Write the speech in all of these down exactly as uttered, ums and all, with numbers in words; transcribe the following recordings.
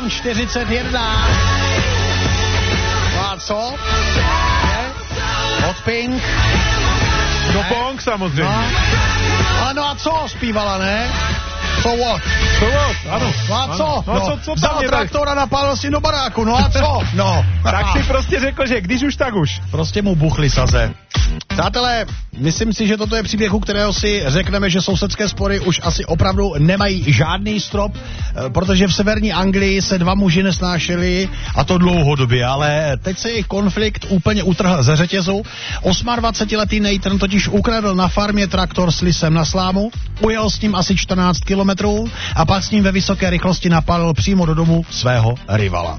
osm čtyřicet jedna. No a co? Ne? Od Pink. Do Pong samozřejmě. No. Ale no a co zpívala, ne? So what? So what? Ano. No a co? No, no, co, co vzal traktor a napálil si do baráku, no a co? No. Tak si prostě řekl, že když už, tak už. Prostě mu buchli saze. Přátelé, myslím si, že toto je příběh, u kterého si řekneme, že sousedské spory už asi opravdu nemají žádný strop, protože v severní Anglii se dva muži nesnášeli, a to dlouhodobě, ale teď se jejich konflikt úplně utrhl ze řetězu. dvacetiosmiletý Nathan totiž ukradl na farmě traktor s lisem na slámu, ujel s ním asi čtrnáct kilometrů a pak s ním ve vysoké rychlosti napálil přímo do domu svého rivala.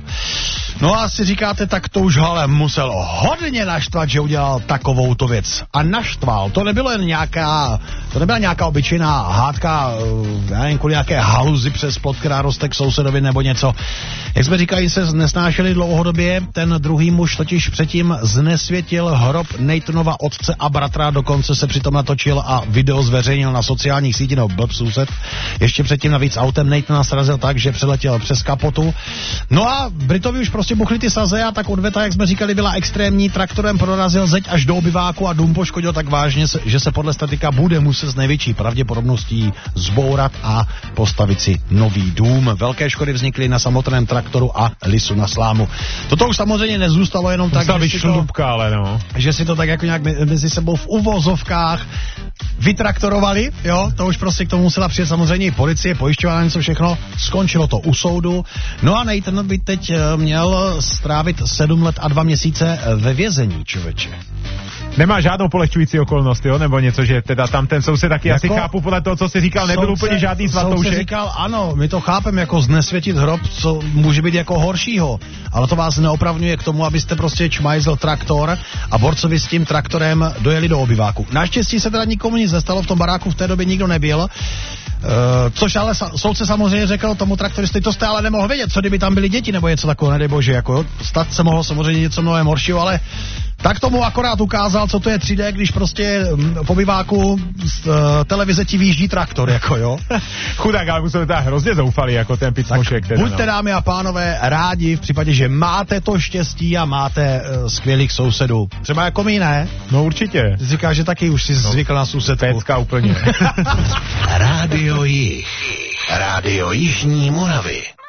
No a si říkáte, tak to už ale musel hodně naštvat, že udělal takovouto věc. A naštval, to nebylo jen nějaká, to nebyla nějaká obyčejná hádka, já nevím, kvůli nějaké haluzi přes plot, která roste k sousedovi nebo něco. Jak jsme říkali, se nesnášeli dlouhodobě, ten druhý muž totiž předtím znesvětil hrob Nathanova otce a bratra, dokonce se přitom natočil a video zveřejnil na sociálních sítích, no blb soused. Ještě předtím navíc autem Nathana srazil tak, že přeletěl přes kapotu. No a Britovi už prostě buchli ty saze a tak odveta, jak jsme říkali, byla extrémní. Traktorem prorazil zeď až do obyváku a dům poškodil tak vážně, že se podle statika bude muset s největší pravděpodobností zbourat a postavit si nový dům. Velké škody vznikly na samotném traktoru a lisu na slámu. Toto už samozřejmě nezůstalo jenom tak, že si, to, ale no. že si to tak jako nějak mezi sebou v uvozovkách vytraktorovali, jo, to už prostě k tomu musela přijet samozřejmě i policie, pojišťování, něco všechno, skončilo to u soudu. No a Nathan by teď měl strávit sedm let a dva měsíce ve vězení, člověče. Nemá žádnou polehčující okolnost, jo? Nebo něco, že teda tam ten soused taky jako, asi chápu podle toho, co jsi říkal, nebyl soudce, úplně žádný svatoušek. Soudce říkal, ano, my to chápeme jako znesvětit hrob, co může být jako horšího, ale to vás neopravňuje k tomu, abyste prostě čmajzl traktor a borcovi s tím traktorem dojeli do obyváku. Naštěstí se teda nikomu nic nestalo, v tom baráku v té době nikdo nebyl. Uh, což ale sa, soudce samozřejmě řekl tomu traktoristovi, to jste ale nemohl vědět, co kdyby tam byly děti nebo něco takového, nedej bože, jako stát se mohlo samozřejmě něco mnohem horšího, ale tak tomu akorát ukázal, co to je tři dé, když prostě v obyváku z uh, televize ti výjíždí traktor, jako jo. Chudák, ale musel teda hrozně zoufalý, jako ten picmošek. Tak buďte, no, dámy a pánové, rádi v případě, že máte to štěstí a máte uh, skvělých sousedů. Třeba jako my, ne? No určitě. Ty říkáš, že taky už jsi no, zvykl na sousedku. Pecka úplně. Rádio Jih. Rádio Jižní Moravy.